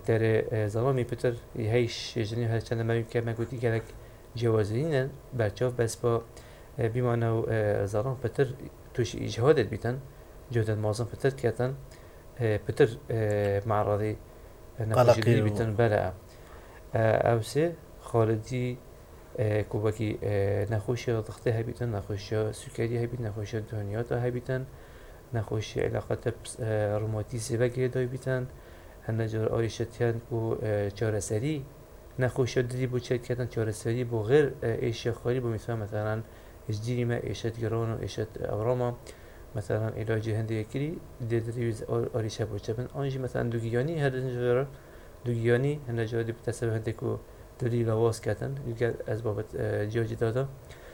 دکتر زلامی پتر هیچ جنی هر چند ما که مگویی گلک جوازینن برچاف بس با بیمانه و زلام پتر توش اجهادت بیتن جهد مازن پتر کتن پتر معرضی نخوشی بیتن بله اوسه خالدی کوبکی نخوشی ضغطه هبیتن نخوشی سکری هبیتن نخوشی دهانیات هبیتن نخوشی علاقات روماتیسی وگه دای بیتن هنجار آریشتیان کو چهارسری نخوشی دلی بو چه کردن چهارسری بو غیر ایش خالی بو مثلا اجدیری ما ایشت گران و ایشت اوراما مثلا علاج هندی کری دیدریز آریشه بو چه بن آنجی مثلا دوگیانی هر نجار دوگیانی هنجار دی بتسبب هندی کو دلی لواس کردن یکی از بابت جیوجی دادا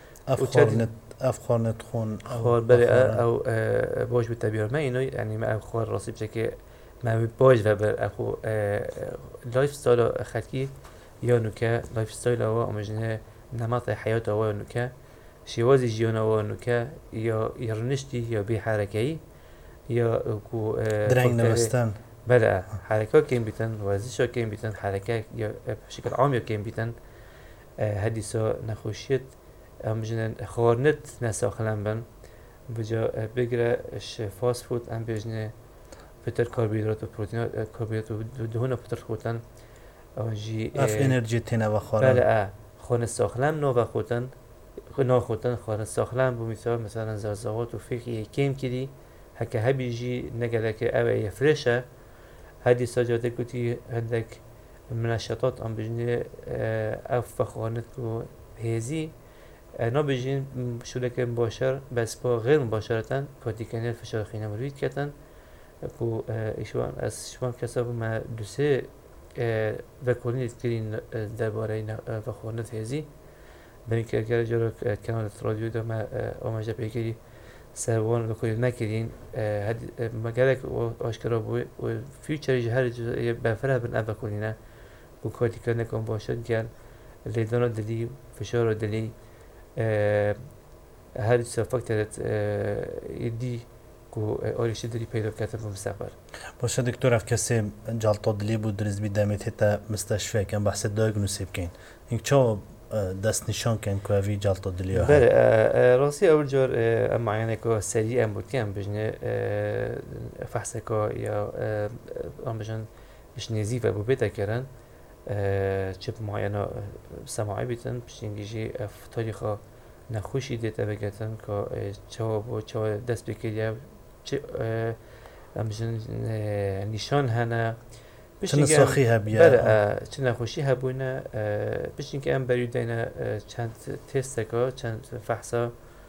افخارنت خون خار برای او باش بتبیار ما اینو یعنی ما خار راستی بشه که ما باش و بر اخو لایف ستایل خلقی یا نوکه لایف ستایل او امجنه نمط حیات او نوکه شوازی جیون او نوکه یا رنشتی یا بی حرکتی یا کو درنگ نوستن بله حرکات کم بیتن ورزش کم بیتن حرکت یا بشکل عام کم بیتن حدیثا نخوشیت امجنن خارنت نساخلن بن بجا بگره فاست فود ام بجنه پتر کربوهیدرات و پروتئین کربوهیدرات و دهون پتر خوتن آنجی اف انرژی تنه و خارن بله خانه ساخلم نو و خوتن خوتن خانه ساخلم بو مثلا زرزوات و فقی کم کردی هکه هبیجی نگله که اوه فرشه هدی ساجاده کتی هندک منشطات ام بجنه اف خانت کو هزی نا بجین شولک مباشر بس با غیر مباشرتن کاتی کنه فشار خینه مروید کتن کو ایشوان از شما کسب ما دوسه وکولنیت کرین درباره وخونت هزی ببین که اگر جلو کانال رادیو دا ما آماده پیگیری سروان وکولی نکردین مگرک آشکارا بود و فیوچری هر جای بفره بن وکولینه کو کاتی کنه کم باشد گل لیدان دلی فشار دلی هر چیز فاکتورت ایدی کو آریش دلی پیدا کرده به مستقبل. باشه دکتر اف کسی جلطه دلی بود درز بی دمیت تا مستشفی کن بحث دیاگنوسی بکن. این چه دست نشان کن که وی جلطه دلی ها؟ بله راستی اول جور معاینه که سریع بود که بجنه فحص که یا بجن مش نزیف ابو بیت کردن چه معاینه سماعی بیتن بشینگیجی تاریخ نخوشی دیتا بگیرن که چه دست بکیریم چه بجن نشان هنه چه نسخی هبیه بله چه نخوشی هبونه بشین که ام بریو دینا چند تست که چند فحصا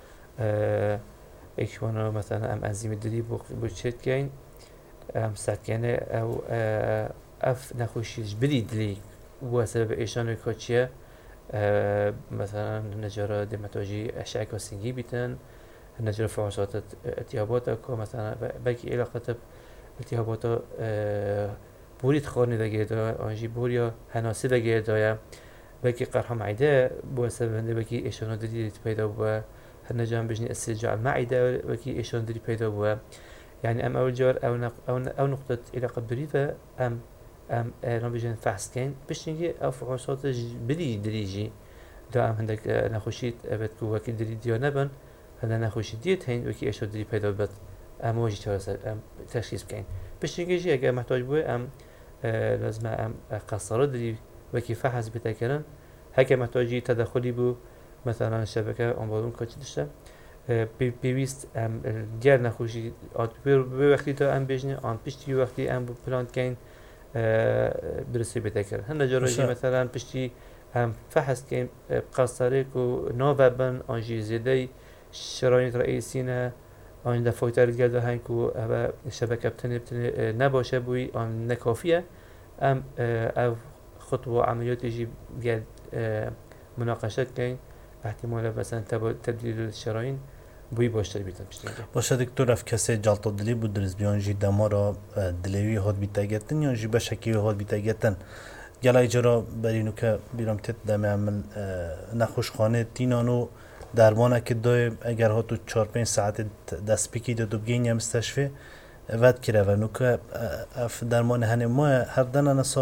اکوانا مثلا ام انزیم دلی بوچت کن ام سکنه او اف نخوشیش بلی دلی و سبب ایشان که چیه مثلا نجار دمتاجی اشعه کاسینگی بیتن نجار فحوصات التهابات که مثلا بلکه علاقه التهابات بورید خانه دگه داره آنجی بوریا هناسی دگه داره بلکه قرح معده با سبب هنده بلکه ایشان دلی پیدا بوده هنجام بجنی استرجاع المعده بلکه ایشان دلی پیدا بوده يعني ام اول جار او نقطه علاقه بريفه ام نبيجن فحص كين باش نجي او فحوصات بدي دريجي دا ام عندك نخوشيت بتكو وكيل دري ديانبن هذا نخوشي ديت هين وكي اشو دري پیدا بد ام واجي تشارس ام تشخيص كين باش نجي اگر محتاج بو ام لازم ام قصره دري وكي فحص بتكرن هكا محتاجي تدخلي بو مثلا شبكه انبادون كاتش داشته پیوست ام دیگر نخوشی آت به وقتی تا ام بجنه آن پشتی وقتی ام پلان کن برسی بده کرد هنده جاروجی مثلا پشتی ام فحص کن قصاره کو ناببن آنجی زیده شراینت رئیسی نه آن دفعتر گرده هنگ کو شبکه بتنه نباشه بوی آن نکافیه ام او خطوه عملیاتی جی گرد مناقشت کن احتمال مثلا تبدیل الشرايين بوی باشتر بیتن باشه دکتر اف کسی جلطه دلی بود درز بیان جی دمارا دلیوی هاد بیتاگتن یا جی بشکی هاد بیتاگتن گلای جرا برینو که بیرام تت دم عمل نخوش خانه تینانو درمانه که دای اگر ها تو 4-5 ساعت دست بکی دو بگین یا مستشفی ود کرده و نو که اف درمان هنه ما هر دن